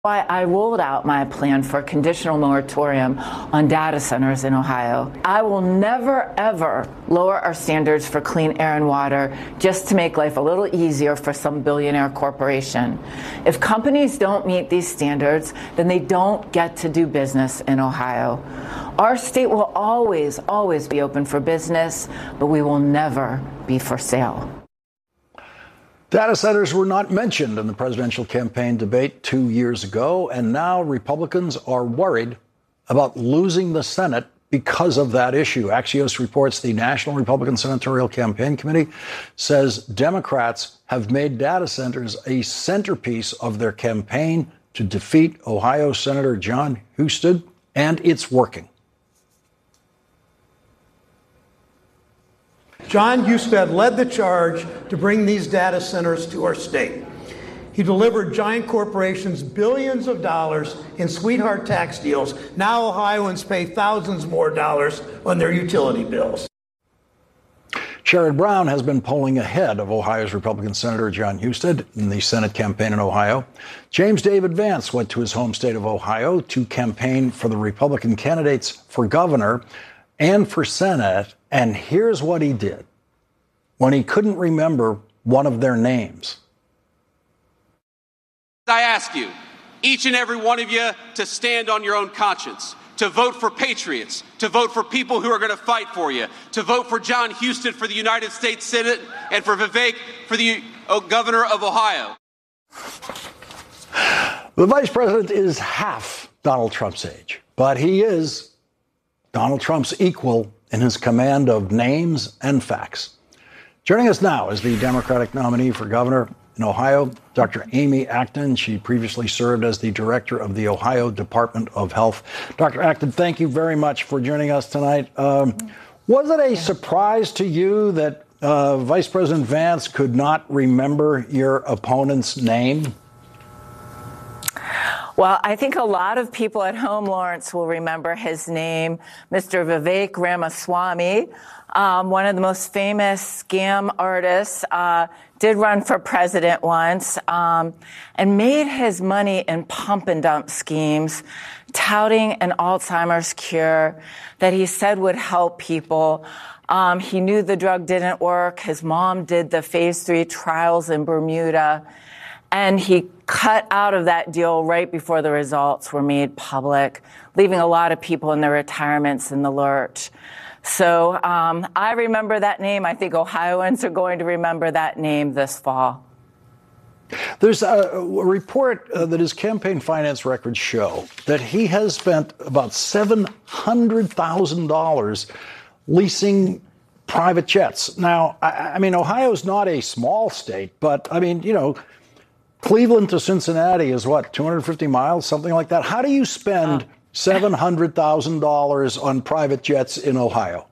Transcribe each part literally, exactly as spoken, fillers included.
Why I rolled out my plan for a conditional moratorium on data centers in Ohio. I will never, ever lower our standards for clean air and water just to make life a little easier for some billionaire corporation. If companies don't meet these standards, then they don't get to do business in Ohio. Our state will always, always be open for business, but we will never be for sale. Data centers were not mentioned in the presidential campaign debate two years ago, and now Republicans are worried about losing the Senate because of that issue. Axios reports the National Republican Senatorial Campaign Committee says Democrats have made data centers a centerpiece of their campaign to defeat Ohio Senator Jon Husted, and it's working. Jon Husted led the charge to bring these data centers to our state. He delivered giant corporations billions of dollars in sweetheart tax deals. Now Ohioans pay thousands more dollars on their utility bills. Sherrod Brown has been polling ahead of Ohio's Republican Senator Jon Husted in the Senate campaign in Ohio. James David Vance went to his home state of Ohio to campaign for the Republican candidates for governor and for Senate. And here's what he did when he couldn't remember one of their names. I ask you, each and every one of you, to stand on your own conscience, to vote for patriots, to vote for people who are going to fight for you, to vote for Jon Husted for the United States Senate and for Vivek for the governor of Ohio. The vice president is half Donald Trump's age, but he is Donald Trump's equal in his command of names and facts. Joining us now is the Democratic nominee for governor in Ohio, Doctor Amy Acton. She previously served as the director of the Ohio Department of Health. Doctor Acton, thank you very much for joining us tonight. Um, was it a surprise to you that uh, Vice President Vance could not remember your opponent's name? Well, I think a lot of people at home, Lawrence, will remember his name, Mister Vivek Ramaswamy, um, one of the most famous scam artists, uh, did run for president once, um, and made his money in pump and dump schemes, touting an Alzheimer's cure that he said would help people. Um, he knew the drug didn't work. His mom did the phase three trials in Bermuda. And he cut out of that deal right before the results were made public, leaving a lot of people in their retirements in the lurch. So um, I remember that name. I think Ohioans are going to remember that name this fall. There's a, a report uh, that his campaign finance records show that he has spent about seven hundred thousand dollars leasing private jets. Now, I, I mean, Ohio's not a small state, but I mean, you know, Cleveland to Cincinnati is what, two hundred fifty miles, something like that. How do you spend seven hundred thousand dollars on private jets in Ohio?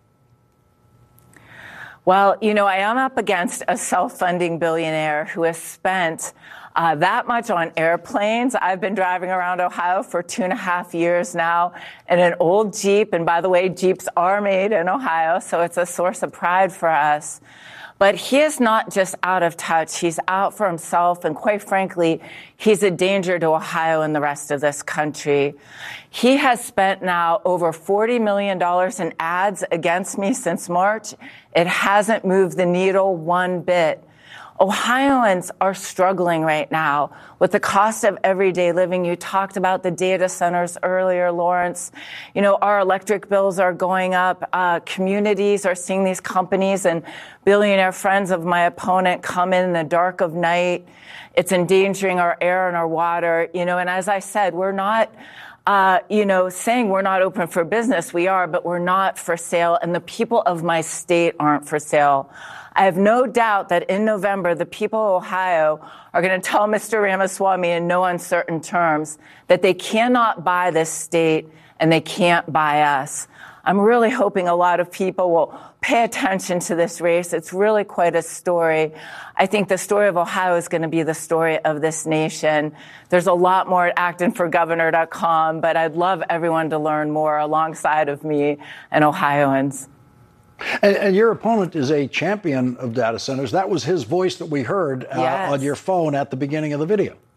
Well, you know, I am up against a self-funding billionaire who has spent uh, that much on airplanes. I've been driving around Ohio for two and a half years now in an old Jeep. And by the way, Jeeps are made in Ohio, so it's a source of pride for us. But he is not just out of touch. He's out for himself. And quite frankly, he's a danger to Ohio and the rest of this country. He has spent now over forty million dollars in ads against me since March. It hasn't moved the needle one bit. Ohioans are struggling right now with the cost of everyday living. You talked about the data centers earlier, Lawrence. You know, our electric bills are going up. Uh, communities are seeing these companies and billionaire friends of my opponent come in in the dark of night. It's endangering our air and our water. You know, and as I said, we're not Uh, you know, saying we're not open for business. We are, but we're not for sale. And the people of my state aren't for sale. I have no doubt that in November, the people of Ohio are going to tell Mister Ramaswamy in no uncertain terms that they cannot buy this state and they can't buy us. I'm really hoping a lot of people will pay attention to this race. It's really quite a story. I think the story of Ohio is going to be the story of this nation. There's a lot more at acton for governor dot com, but I'd love everyone to learn more alongside of me and Ohioans. And, and your opponent is a champion of data centers. That was his voice that we heard uh, yes. on your phone at the beginning of the video.